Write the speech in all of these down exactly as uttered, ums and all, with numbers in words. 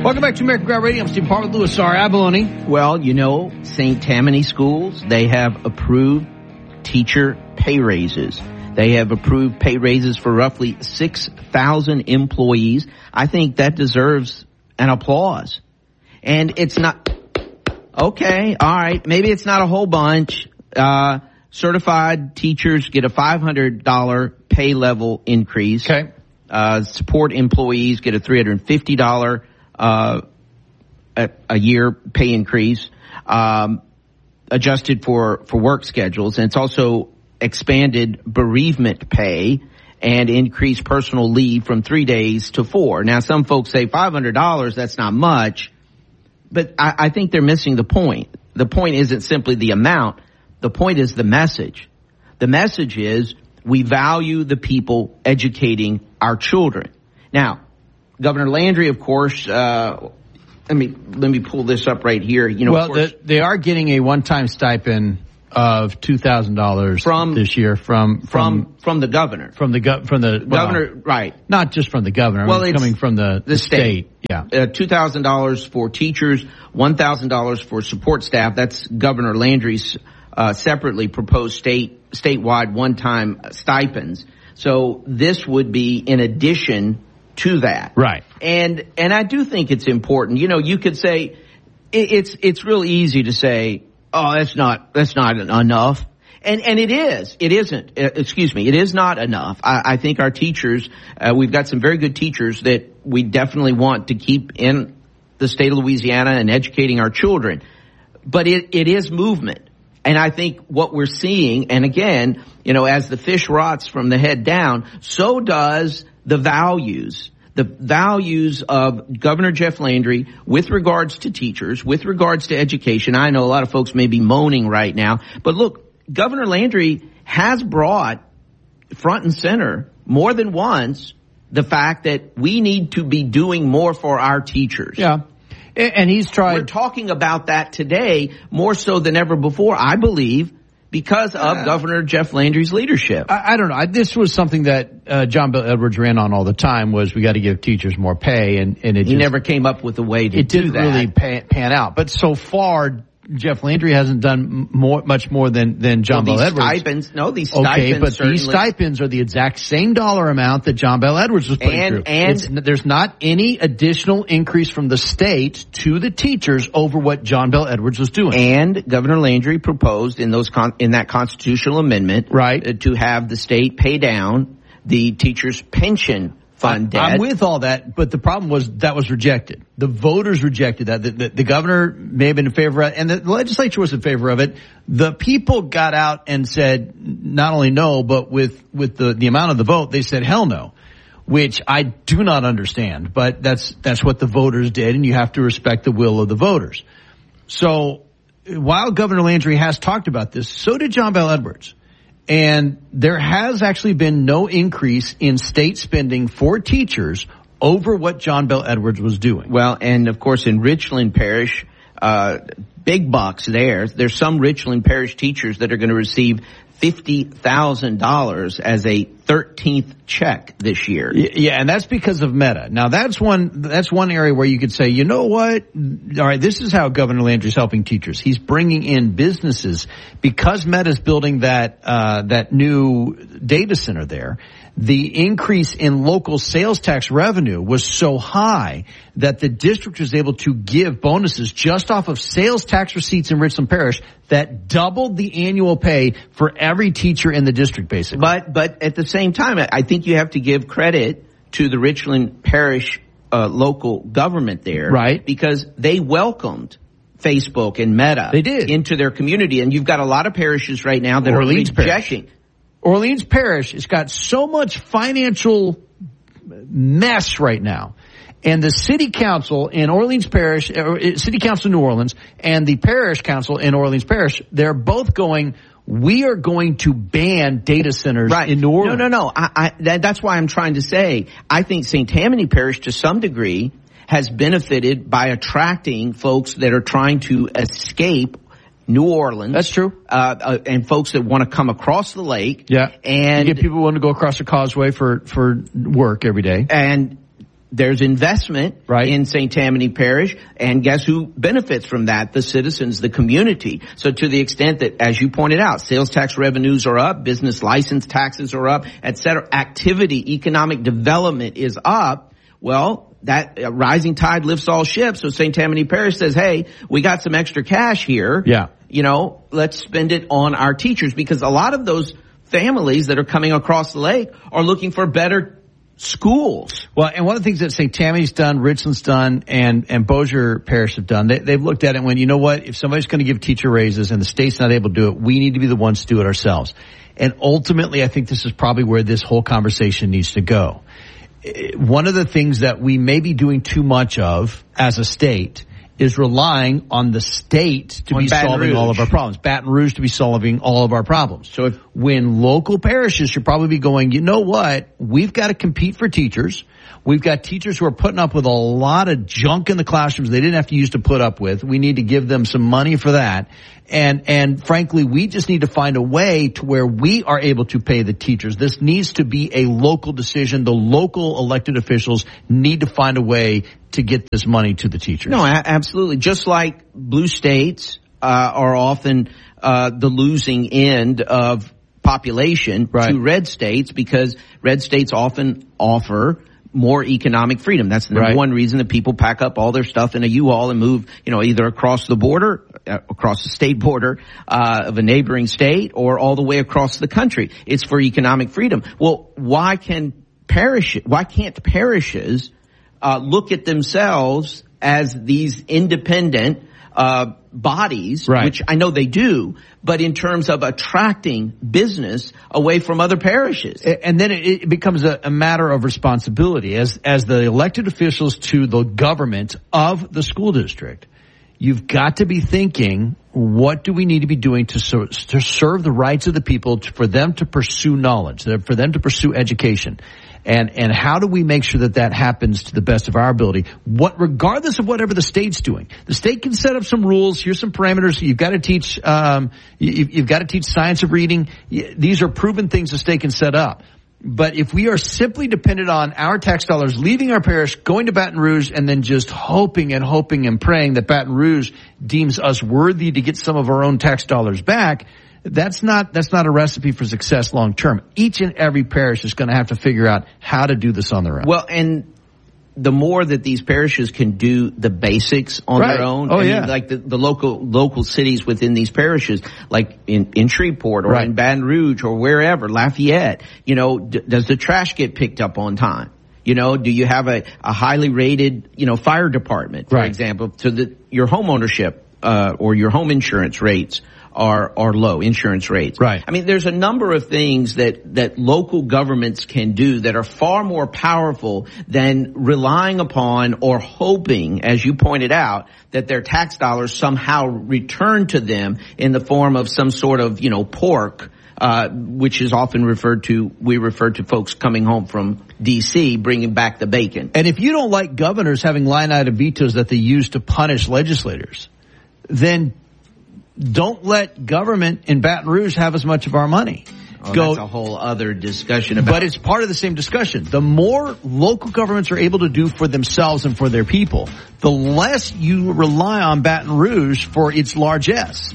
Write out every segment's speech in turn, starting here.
Welcome back to American Ground Radio. I'm Steve Parr with Louis R. Abalone. Well, you know, Saint Tammany schools, they have approved teacher pay raises. They have approved pay raises for roughly six thousand employees. I think that deserves an applause. And it's not, okay, all right, maybe it's not a whole bunch. Uh, certified teachers get a five hundred dollars pay level increase. Okay. Uh, support employees get a three hundred fifty dollars uh, a, a year pay increase, um, adjusted for, for work schedules. And it's also expanded bereavement pay and increased personal leave from three days to four. Now, some folks say five hundred dollars, that's not much, but I, I think they're missing the point. The point isn't simply the amount. The point is the message. The message is we value the people educating our children. Now, Governor Landry, of course, uh, let me let me pull this up right here. You know, well, of course, the, they are getting a one-time stipend of two thousand dollars from this year from from from from the governor. From the go- from the well, governor, right? Not just from the governor. Well, I mean, it's coming from the, the the state. state. Yeah, uh, two thousand dollars for teachers, one thousand dollars for support staff. That's Governor Landry's uh, separately proposed state statewide one-time stipends. So this would be in addition to that. Right. And, and I do think it's important. You know, you could say it, it's, it's real easy to say, oh, that's not, that's not enough. And, and it is, it isn't, uh, excuse me, it is not enough. I, I think our teachers, uh, we've got some very good teachers that we definitely want to keep in the state of Louisiana and educating our children. But it, it is movement. And I think what we're seeing, and again, you know, as the fish rots from the head down, so does the values, the values of Governor Jeff Landry with regards to teachers, with regards to education. I know a lot of folks may be moaning right now, but look, Governor Landry has brought front and center more than once the fact that we need to be doing more for our teachers. Yeah. And he's tried. We're talking about that today more so than ever before, I believe, because of uh, Governor Jeff Landry's leadership. I, I don't know. I, this was something that uh, John Bel Edwards ran on all the time, was we got to give teachers more pay, and, and it he just, never came up with a way to it do didn't that. really pan, pan out. But so far, Jeff Landry hasn't done more, much more than, than John well, Bel these Edwards. Stipends, no, these stipends. Okay, but certainly. these stipends are the exact same dollar amount that John Bel Edwards was putting and, through. And it's, there's not any additional increase from the state to the teachers over what John Bel Edwards was doing. And Governor Landry proposed in those con- in that constitutional amendment, right, uh, to have the state pay down the teachers' pension fund debt. I'm with all that, but the problem was that was rejected. The voters rejected that. The, the, the governor may have been in favor of it, and the legislature was in favor of it. The people got out and said not only no, but with, with the, the amount of the vote, they said hell no, which I do not understand, but that's, that's what the voters did, and you have to respect the will of the voters. So while Governor Landry has talked about this, so did John Bel Edwards. And there has actually been no increase in state spending for teachers over what John Bel Edwards was doing. Well, and of course in Richland Parish, uh, big bucks there. There's some Richland Parish teachers that are going to receive fifty thousand dollars as a thirteenth check this year. Yeah, and that's because of Meta. Now that's one, that's one area where you could say, you know what? All right, this is how Governor Landry's helping teachers. He's bringing in businesses because Meta's building that, uh, that new data center there. The increase in local sales tax revenue was so high that the district was able to give bonuses just off of sales tax receipts in Richland Parish that doubled the annual pay for every teacher in the district, basically. But, but at the same time, I think you have to give credit to the Richland Parish uh, local government there. Right. Because they welcomed Facebook and Meta. They did. Into their community. And you've got a lot of parishes right now that Orleans are rejecting. Parish. Orleans Parish has got so much financial mess right now. And the city council in Orleans Parish, uh, city council in New Orleans, and the parish council in Orleans Parish, they're both going, we are going to ban data centers right. in New Orleans. No, no, no. I, I, that, that's why I'm trying to say, I think Saint Tammany Parish, to some degree, has benefited by attracting folks that are trying to escape New Orleans. That's true. Uh, uh, and folks that want to come across the lake. Yeah. And you get people who want to go across the causeway for, for work every day. And there's investment right. in Saint Tammany Parish, and guess who benefits from that? The citizens, the community. So to the extent that, as you pointed out, sales tax revenues are up, business license taxes are up, et cetera, activity, economic development is up, well, that uh, rising tide lifts all ships. So Saint Tammany Parish says, hey, we got some extra cash here. Yeah. You know, let's spend it on our teachers, because a lot of those families that are coming across the lake are looking for better schools. Well, and one of the things that Saint Tammany's done, Richland's done, and, and Bossier Parish have done, they, they've looked at it and went, you know what, if somebody's going to give teacher raises and the state's not able to do it, we need to be the ones to do it ourselves. And ultimately, I think this is probably where this whole conversation needs to go. One of the things that we may be doing too much of as a state is relying on the state to on be Baton solving Rouge. all of our problems. Baton Rouge to be solving all of our problems. So if, when local parishes should probably be going, you know what, we've got to compete for teachers. We've got teachers who are putting up with a lot of junk in the classrooms they didn't have to use to put up with. We need to give them some money for that. And, and frankly, we just need to find a way to where we are able to pay the teachers. This needs to be a local decision. The local elected officials need to find a way to get this money to the teachers. No, a- absolutely. Just like blue states uh, are often uh, the losing end of population right. to red states, because red states often offer more economic freedom. That's the number right. one reason that people pack up all their stuff in a U-Haul and move, you know, either across the border, uh, across the state border uh, of a neighboring state, or all the way across the country. It's for economic freedom. Well, why can parish? Why can't parishes uh, look at themselves as these independent uh bodies, right. which I know they do, but in terms of attracting business away from other parishes? And then it becomes a, a matter of responsibility as as the elected officials to the government of the school district. You've got to be thinking, what do we need to be doing to, so, to serve the rights of the people, to, for them to pursue knowledge, for them to pursue education? And, and how do we make sure that that happens to the best of our ability? What, regardless of whatever the state's doing, the state can set up some rules. Here's some parameters. You've got to teach, um, you, you've got to teach science of reading. These are proven things the state can set up. But if we are simply dependent on our tax dollars leaving our parish, going to Baton Rouge, and then just hoping and hoping and praying that Baton Rouge deems us worthy to get some of our own tax dollars back, That's not, that's not a recipe for success long term. Each and every parish is going to have to figure out how to do this on their own. Well, and the more that these parishes can do the basics on right. their own, oh, I yeah. mean, like the, the local, local cities within these parishes, like in, in Shreveport or right. in Baton Rouge or wherever, Lafayette, you know, d- does the trash get picked up on time? You know, do you have a, a highly rated, you know, fire department, for right. example, so that your home ownership, uh, or your home insurance rates are, are low, insurance rates. Right. I mean, there's a number of things that, that local governments can do that are far more powerful than relying upon or hoping, as you pointed out, that their tax dollars somehow return to them in the form of some sort of, you know, pork, uh, which is often referred to, we refer to folks coming home from D C bringing back the bacon. And if you don't like governors having line item vetoes that they use to punish legislators, then don't let government in Baton Rouge have as much of our money. Oh, Go, that's a whole other discussion about. But it's part of the same discussion. The more local governments are able to do for themselves and for their people, the less you rely on Baton Rouge for its largesse.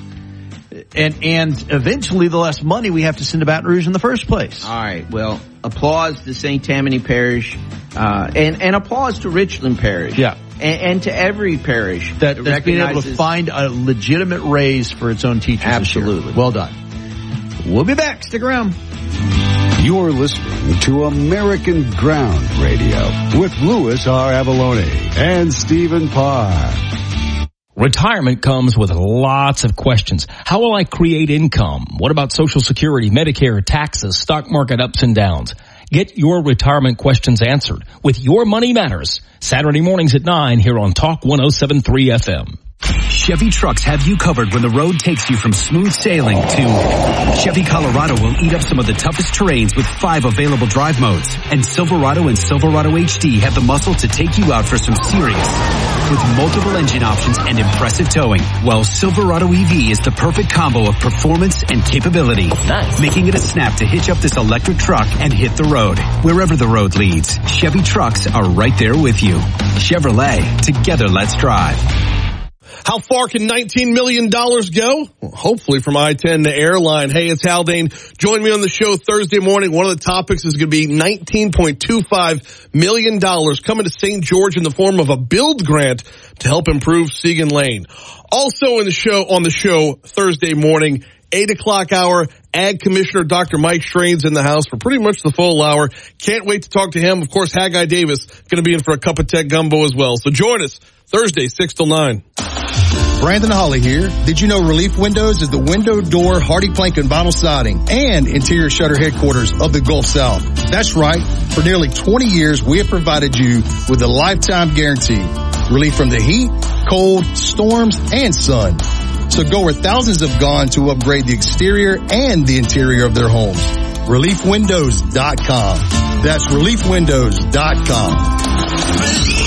And, and eventually the less money we have to send to Baton Rouge in the first place. All right. Well, applause to Saint Tammany Parish, uh, and, and applause to Richland Parish. Yeah. And, and to every parish That, that's being able to find a legitimate raise for its own teachers. Absolutely. Well done. We'll be back. Stick around. You're listening to American Ground Radio with Louis R. Avalone and Stephen Parr. Retirement comes with lots of questions. How will I create income? What about Social Security, Medicare, taxes, stock market ups and downs? Get your retirement questions answered with Your Money Matters. Saturday mornings at nine here on Talk one oh seven point three F M. Chevy trucks have you covered when the road takes you from smooth sailing to Chevy Colorado will eat up some of the toughest terrains with five available drive modes. And Silverado and Silverado H D have the muscle to take you out for some serious with multiple engine options and impressive towing, while Silverado E V is the perfect combo of performance and capability, nice. Making it a snap to hitch up this electric truck and hit the road. Wherever the road leads, Chevy trucks are right there with you. Chevrolet, together let's drive. How far can nineteen million dollars go? Well, hopefully from I ten to airline. Hey, it's Haldane. Join me on the show Thursday morning. One of the topics is going to be nineteen point two five million dollars coming to Saint George in the form of a build grant to help improve Segan Lane. Also in the show, on the show Thursday morning, eight o'clock hour, Ag Commissioner Doctor Mike Strain's in the house for pretty much the full hour. Can't wait to talk to him. Of course, Haggai Davis going to be in for a cup of tech gumbo as well. So join us Thursday, six till nine. Brandon Holly here. Did you know Relief Windows is the window, door, hardy plank, and vinyl siding and interior shutter headquarters of the Gulf South? That's right. For nearly twenty years, we have provided you with a lifetime guarantee. Relief from the heat, cold, storms, and sun. So go where thousands have gone to upgrade the exterior and the interior of their homes. relief windows dot com. That's relief windows dot com.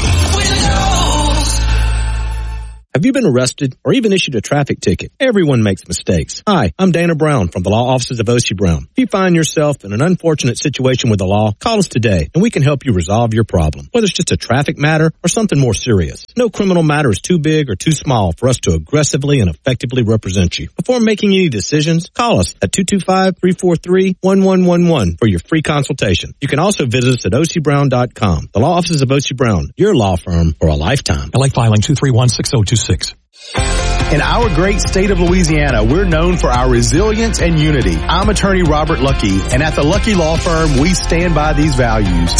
Have you been arrested or even issued a traffic ticket? Everyone makes mistakes. Hi, I'm Dana Brown from the law offices of O C Brown. If you find yourself in an unfortunate situation with the law, call us today and we can help you resolve your problem, whether it's just a traffic matter or something more serious. No criminal matter is too big or too small for us to aggressively and effectively represent you. Before making any decisions, call us at two two five, three four three, one one one one for your free consultation. You can also visit us at O C Brown dot com. The law offices of O C Brown, your law firm for a lifetime. L A filing two three one, six zero two six. In our great state of Louisiana, we're known for our resilience and unity. I'm attorney Robert Lucky, and at the Lucky Law Firm, we stand by these values.